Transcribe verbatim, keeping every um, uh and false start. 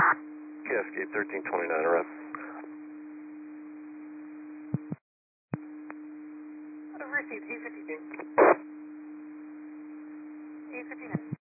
Cascade thirteen twenty-nine, arrest. Received, E fifty-two. E fifty-nine.